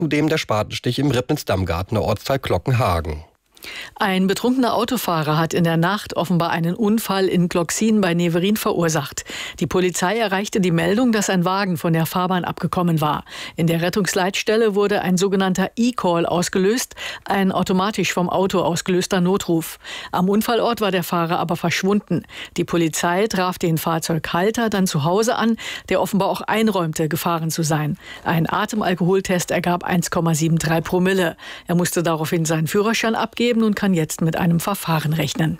Zudem der Spatenstich im Ribnitz-Dammgarten der Ortsteil Glockenhagen. Ein betrunkener Autofahrer hat in der Nacht offenbar einen Unfall in Gloxin bei Neverin verursacht. Die Polizei erreichte die Meldung, dass ein Wagen von der Fahrbahn abgekommen war. In der Rettungsleitstelle wurde ein sogenannter E-Call ausgelöst, ein automatisch vom Auto ausgelöster Notruf. Am Unfallort war der Fahrer aber verschwunden. Die Polizei traf den Fahrzeughalter dann zu Hause an, der offenbar auch einräumte, gefahren zu sein. Ein Atemalkoholtest ergab 1,73 Promille. Er musste daraufhin seinen Führerschein abgeben und kann jetzt mit einem Verfahren rechnen.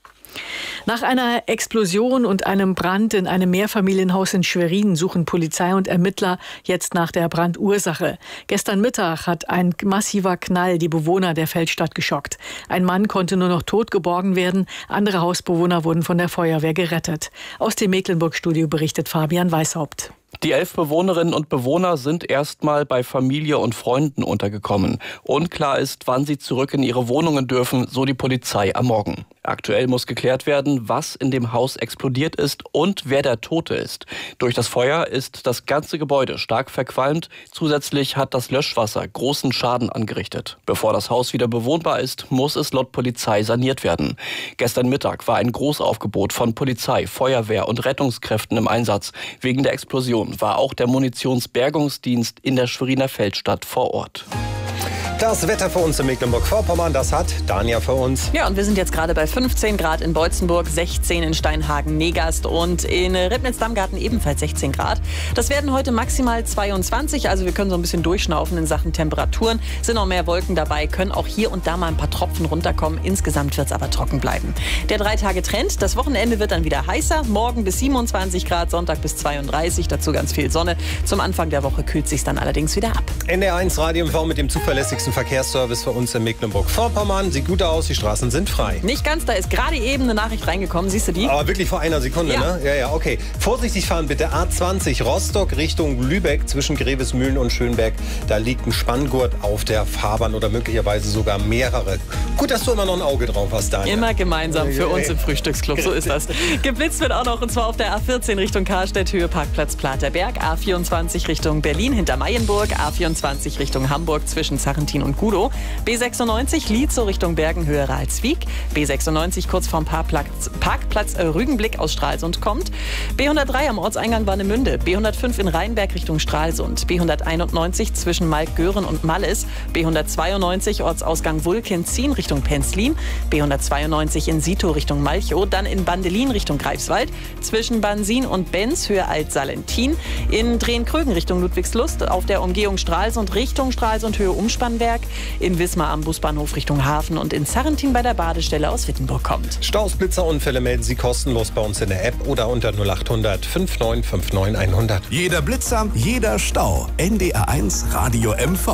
Nach einer Explosion und einem Brand in einem Mehrfamilienhaus in Schwerin suchen Polizei und Ermittler jetzt nach der Brandursache. Gestern Mittag hat ein massiver Knall die Bewohner der Feldstadt geschockt. Ein Mann konnte nur noch tot geborgen werden. Andere Hausbewohner wurden von der Feuerwehr gerettet. Aus dem Mecklenburg-Studio berichtet Fabian Weishaupt. Die 11 Bewohnerinnen und Bewohner sind erstmal bei Familie und Freunden untergekommen. Unklar ist, wann sie zurück in ihre Wohnungen dürfen, so die Polizei am Morgen. Aktuell muss geklärt werden, was in dem Haus explodiert ist und wer der Tote ist. Durch das Feuer ist das ganze Gebäude stark verqualmt. Zusätzlich hat das Löschwasser großen Schaden angerichtet. Bevor das Haus wieder bewohnbar ist, muss es laut Polizei saniert werden. Gestern Mittag war ein Großaufgebot von Polizei, Feuerwehr und Rettungskräften im Einsatz. Wegen der Explosion war auch der Munitionsbergungsdienst in der Schweriner Feldstadt vor Ort. Das Wetter für uns in Mecklenburg-Vorpommern, das hat Dania für uns. Ja, und wir sind jetzt gerade bei 15 Grad in Beutzenburg, 16 in Steinhagen-Negast und in Ribnitz-Dammgarten ebenfalls 16 Grad. Das werden heute maximal 22, also wir können so ein bisschen durchschnaufen in Sachen Temperaturen. Sind noch mehr Wolken dabei, können auch hier und da mal ein paar Tropfen runterkommen. Insgesamt wird es aber trocken bleiben. Der 3-Tage-Trend, das Wochenende wird dann wieder heißer. Morgen bis 27 Grad, Sonntag bis 32, dazu ganz viel Sonne. Zum Anfang der Woche kühlt sich dann allerdings wieder ab. NDR1 Radio MV mit dem zuverlässigsten Verkehrsservice für uns in Mecklenburg-Vorpommern. Sieht gut aus, die Straßen sind frei. Nicht ganz, da ist gerade eben eine Nachricht reingekommen. Siehst du die? Aber wirklich vor einer Sekunde, ja. Ne? Ja, okay. Vorsichtig fahren bitte. A20 Rostock Richtung Lübeck zwischen Grevesmühlen und Schönberg. Da liegt ein Spanngurt auf der Fahrbahn oder möglicherweise sogar mehrere. Gut, dass du immer noch ein Auge drauf hast, Daniel. Immer gemeinsam für uns im Frühstücksclub, so ist das. Geblitzt wird auch noch, und zwar auf der A14 Richtung Karstedt, Höhe Parkplatz Platerberg, A24 Richtung Berlin hinter Mayenburg, A24 Richtung Hamburg zwischen Sarrentin und Gudow, B96 Lietzow Richtung Bergen, Höhe Ralswiek, B96 kurz vorm Parkplatz Rügenblick aus Stralsund kommt, B103 am Ortseingang Warnemünde, B105 in Rheinberg Richtung Stralsund, B191 zwischen Malkgören und Mallis, B192 Ortsausgang Wulkenzien Richtung Penzlin, B192 in Sito Richtung Malchow, dann in Bandelin Richtung Greifswald, zwischen Bansin und Benz Höhe Alt-Salentin, in Drehen-Krögen Richtung Ludwigslust, auf der Umgehung Stralsund Richtung Stralsund Höhe Umspannwerk, in Wismar am Busbahnhof Richtung Hafen und in Sarrentin bei der Badestelle aus Wittenburg kommt. Staus, Blitzer, Unfälle melden Sie kostenlos bei uns in der App oder unter 0800 5959 100. Jeder Blitzer, jeder Stau. NDR1 Radio MV.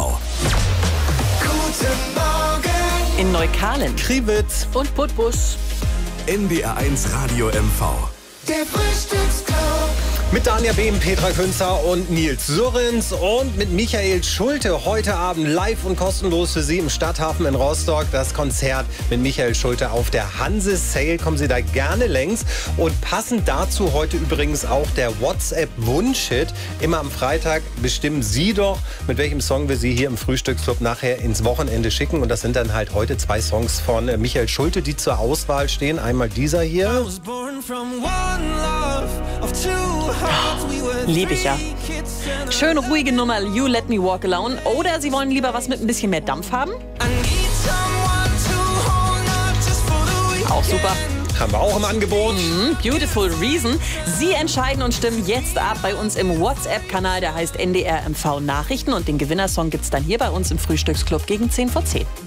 Guten Morgen. In Neukalen, Kriwitz Und Putbus. NDR1 Radio MV. Der Frühstücksclub. mit Dania Behm, Petra Künzer und Nils Surrens und mit Michael Schulte heute Abend live und kostenlos für Sie im Stadthafen in Rostock. Das Konzert mit Michael Schulte auf der Hanse Sale. Kommen Sie da gerne längs. Und passend dazu heute übrigens auch der WhatsApp-Wunsch-Hit. Immer am Freitag bestimmen Sie doch, mit welchem Song wir Sie hier im Frühstücksclub nachher ins Wochenende schicken. Und das sind dann halt heute 2 Songs von Michael Schulte, die zur Auswahl stehen. Einmal dieser hier. Liebe ich ja. Schön ruhige Nummer, You Let Me Walk Alone. Oder Sie wollen lieber was mit ein bisschen mehr Dampf haben? Auch super. Haben wir auch im Angebot. Beautiful Reason. Sie entscheiden und stimmen jetzt ab bei uns im WhatsApp-Kanal, der heißt NDR MV Nachrichten. Und den Gewinnersong gibt's dann hier bei uns im Frühstücksclub gegen 10 vor 10.